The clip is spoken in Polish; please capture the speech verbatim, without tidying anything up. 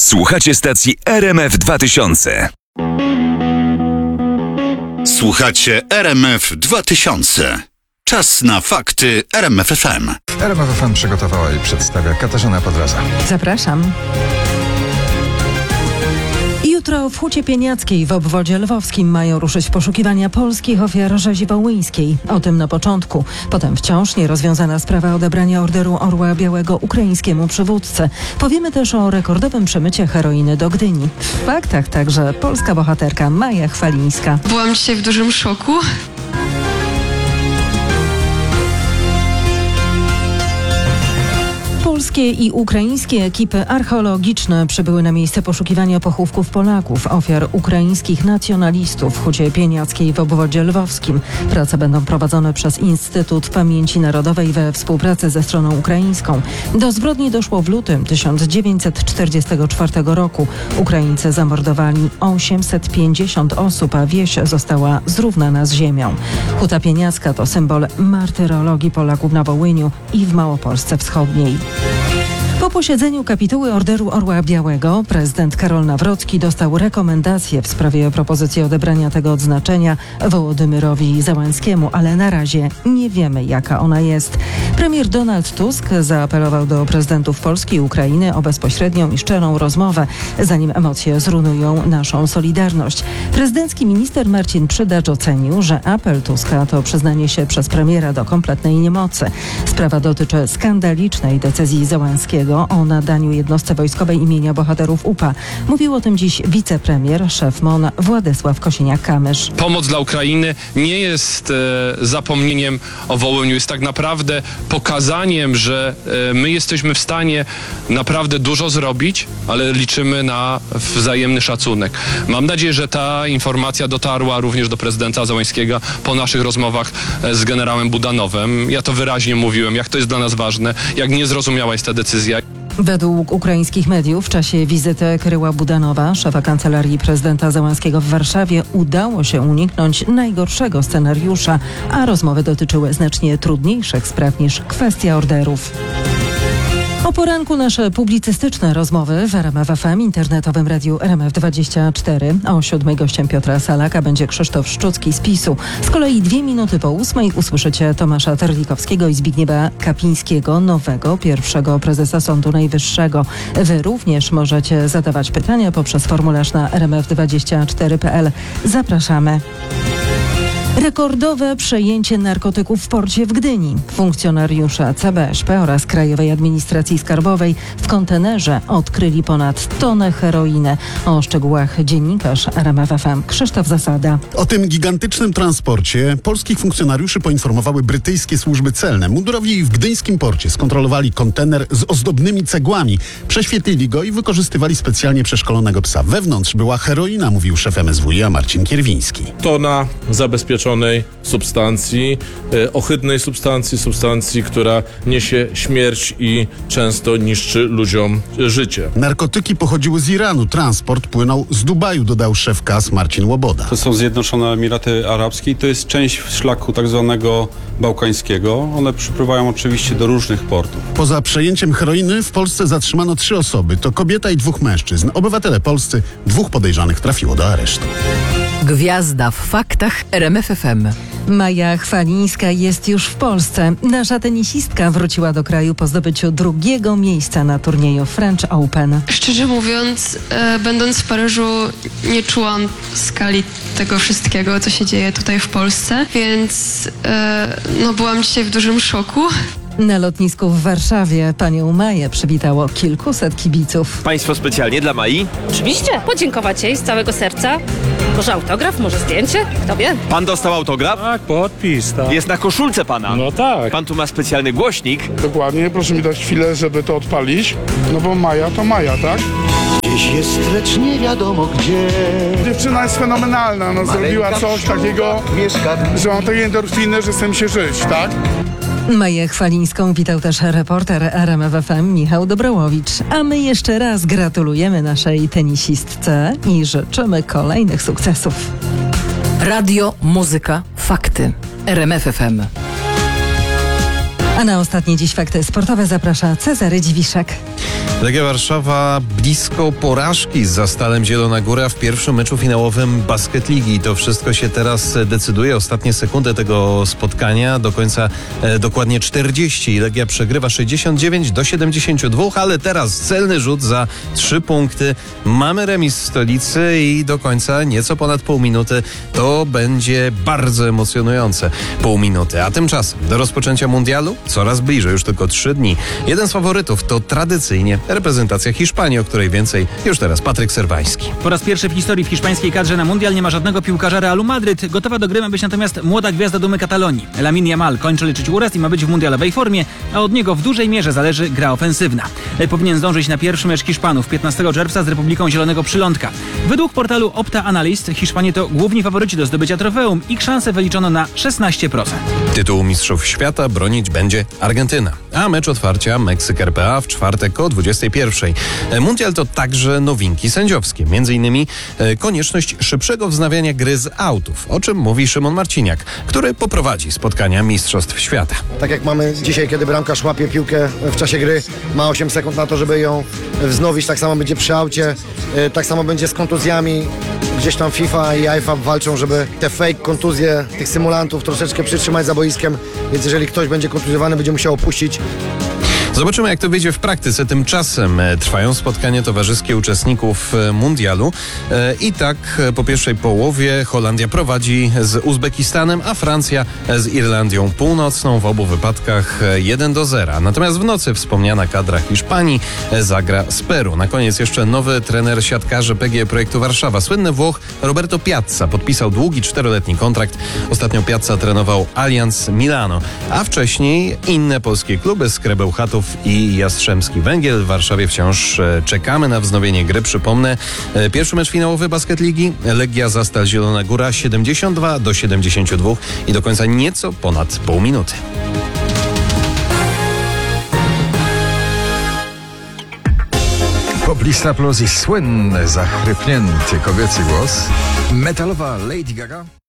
Słuchacie stacji R M F dwa tysiące. Słuchacie R M F dwa tysiące. Czas na fakty R M F F M. R M F F M przygotowała i przedstawia Katarzyna Podlaza. Zapraszam. Jutro w Hucie Pieniackiej w obwodzie lwowskim mają ruszyć poszukiwania polskich ofiar rzezi wołyńskiej. O tym na początku. Potem wciąż nierozwiązana sprawa odebrania Orderu Orła Białego ukraińskiemu przywódcy. Powiemy też o rekordowym przemycie heroiny do Gdyni. W faktach także polska bohaterka Maja Chwalińska. Byłam dzisiaj w dużym szoku. Polskie i ukraińskie ekipy archeologiczne przybyły na miejsce poszukiwania pochówków Polaków, ofiar ukraińskich nacjonalistów w Hucie Pieniackiej w obwodzie lwowskim. Prace będą prowadzone przez Instytut Pamięci Narodowej we współpracy ze stroną ukraińską. Do zbrodni doszło w lutym tysiąc dziewięćset czterdziestego czwartego roku. Ukraińcy zamordowali osiemset pięćdziesiąt osób, a wieś została zrównana z ziemią. Huta Pieniacka to symbol martyrologii Polaków na Wołyniu i w Małopolsce Wschodniej. Po posiedzeniu kapituły Orderu Orła Białego prezydent Karol Nawrocki dostał rekomendacje w sprawie propozycji odebrania tego odznaczenia Wołodymyrowi Zełenskiemu, ale na razie nie wiemy, jaka ona jest. Premier Donald Tusk zaapelował do prezydentów Polski i Ukrainy o bezpośrednią i szczerą rozmowę, zanim emocje zrujnują naszą solidarność. Prezydencki minister Marcin Przydacz ocenił, że apel Tuska to przyznanie się przez premiera do kompletnej niemocy. Sprawa dotyczy skandalicznej decyzji Zełenskiego o nadaniu jednostce wojskowej imienia bohaterów U P A. Mówił o tym dziś wicepremier, szef M O N Władysław Kosiniak-Kamysz. Pomoc dla Ukrainy nie jest e, zapomnieniem o Wołyniu, jest tak naprawdę pokazaniem, że e, my jesteśmy w stanie naprawdę dużo zrobić, ale liczymy na wzajemny szacunek. Mam nadzieję, że ta informacja dotarła również do prezydenta Zełenskiego po naszych rozmowach z generałem Budanowem. Ja to wyraźnie mówiłem, jak to jest dla nas ważne, jak niezrozumiała jest ta decyzja. Według ukraińskich mediów w czasie wizyty Kryła Budanowa, szefa kancelarii prezydenta Zełenskiego w Warszawie, udało się uniknąć najgorszego scenariusza, a rozmowy dotyczyły znacznie trudniejszych spraw niż kwestia orderów. O poranku nasze publicystyczne rozmowy w R M F F M, internetowym radiu R M F dwadzieścia cztery. O siódmej gościem Piotra Salaka będzie Krzysztof Szczucki z PiSu. Z kolei dwie minuty po ósmej usłyszycie Tomasza Terlikowskiego i Zbigniewa Kapińskiego, nowego pierwszego prezesa Sądu Najwyższego. Wy również możecie zadawać pytania poprzez formularz na r m f dwadzieścia cztery kropka p l. Zapraszamy. Rekordowe przejęcie narkotyków w porcie w Gdyni. Funkcjonariusze C B S P oraz Krajowej Administracji Skarbowej w kontenerze odkryli ponad tonę heroiny. O szczegółach dziennikarz R M F F M Krzysztof Zasada. O tym gigantycznym transporcie polskich funkcjonariuszy poinformowały brytyjskie służby celne. Mundurowi w gdyńskim porcie skontrolowali kontener z ozdobnymi cegłami. Prześwietlili go i wykorzystywali specjalnie przeszkolonego psa. Wewnątrz była heroina, mówił szef M S W iA Marcin Kierwiński. Tona zabezpieczonej substancji, e, ohydnej substancji, substancji, która niesie śmierć i często niszczy ludziom życie. Narkotyki pochodziły z Iranu. Transport płynął z Dubaju, dodał szef K A S Marcin Łoboda. To są Zjednoczone Emiraty Arabskie i to jest część szlaku tak zwanego bałkańskiego. One przypływają oczywiście do różnych portów. Poza przejęciem heroiny w Polsce zatrzymano trzy osoby. To kobieta i dwóch mężczyzn. Obywatele polscy, dwóch podejrzanych trafiło do aresztu. Gwiazda w faktach R M F F M. Maja Chwalińska jest już w Polsce. Nasza tenisistka wróciła do kraju po zdobyciu drugiego miejsca na turnieju French Open. Szczerze mówiąc, e, będąc w Paryżu, nie czułam skali tego wszystkiego, co się dzieje tutaj w Polsce, więc e, no, byłam dzisiaj w dużym szoku. Na lotnisku w Warszawie panią Maję przywitało kilkuset kibiców. Państwo specjalnie dla Mai? Oczywiście. Podziękować jej z całego serca. Może autograf, może zdjęcie? Kto wie? Pan dostał autograf? Tak, podpis, tak. Jest na koszulce pana. No tak. Pan tu ma specjalny głośnik. Dokładnie, proszę mi dać chwilę, żeby to odpalić. No bo Maja to Maja, tak? Gdzieś jest, lecz nie wiadomo gdzie. Dziewczyna jest fenomenalna, no zrobiła coś takiego, że mam takie endorfiny, że chcę mi się żyć, tak? Maję Chwalińską witał też reporter R M F F M Michał Dobrołowicz. A my jeszcze raz gratulujemy naszej tenisistce i życzymy kolejnych sukcesów. Radio, muzyka, fakty. R M F F M. A na ostatnie dziś fakty sportowe zaprasza Cezary Dziwiszek. Legia Warszawa blisko porażki z Zastalem Zielona Góra w pierwszym meczu finałowym Basket Ligi. To wszystko się teraz decyduje. Ostatnie sekundy tego spotkania, do końca e, dokładnie czterdzieści. Legia przegrywa sześćdziesiąt dziewięć do siedemdziesięciu dwóch, ale teraz celny rzut za trzy punkty. Mamy remis w stolicy i do końca nieco ponad pół minuty. To będzie bardzo emocjonujące pół minuty. A tymczasem do rozpoczęcia mundialu coraz bliżej, już tylko trzy dni. Jeden z faworytów to tradycyjnie reprezentacja Hiszpanii, o której więcej już teraz Patryk Serwański. Po raz pierwszy w historii w hiszpańskiej kadrze na mundial nie ma żadnego piłkarza Realu Madryt. Gotowa do gry ma być natomiast młoda gwiazda dumy Katalonii. Lamine Yamal kończy leczyć uraz i ma być w mundialowej formie, a od niego w dużej mierze zależy gra ofensywna. Powinien zdążyć na pierwszy mecz Hiszpanów piętnastego czerwca z Republiką Zielonego Przylądka. Według portalu Opta Analyst Hiszpanie to główni faworyci do zdobycia trofeum. Ich szanse wyliczono na szesnaście procent. Tytułu mistrzów świata bronić będzie Argentyna, a mecz otwarcia Meksyk R P A w czwartek o dwudziestej pierwszej. Mundial to także nowinki sędziowskie, między innymi e, konieczność szybszego wznawiania gry z autów, o czym mówi Szymon Marciniak, który poprowadzi spotkania Mistrzostw Świata. Tak jak mamy dzisiaj, kiedy bramkarz łapie piłkę w czasie gry, ma osiem sekund na to, żeby ją wznowić, tak samo będzie przy aucie, e, tak samo będzie z kontuzjami. Gdzieś tam FIFA i I F A B walczą, żeby te fake kontuzje tych symulantów troszeczkę przytrzymać za boiskiem, więc jeżeli ktoś będzie kontuzjowany, będzie musiał opuścić. Zobaczymy, jak to wyjdzie w praktyce. Tymczasem trwają spotkania towarzyskie uczestników mundialu. I tak po pierwszej połowie Holandia prowadzi z Uzbekistanem, a Francja z Irlandią Północną. W obu wypadkach jeden do zera. Natomiast w nocy wspomniana kadra Hiszpanii zagra z Peru. Na koniec jeszcze nowy trener siatkarzy P G E Projektu Warszawa. Słynny Włoch Roberto Piazza podpisał długi czteroletni kontrakt. Ostatnio Piazza trenował Allianz Milano, a wcześniej inne polskie kluby Skrebeł Chatów i Jastrzębski Węgiel. W Warszawie wciąż czekamy na wznowienie gry. Przypomnę, pierwszy mecz finałowy Basket Ligi Legia Zastal Zielona Góra siedemdziesiąt dwa do siedemdziesięciu dwóch i do końca nieco ponad pół minuty. Poplista Plus i słynny, zachrypnięty kobiecy głos. Metalowa Lady Gaga.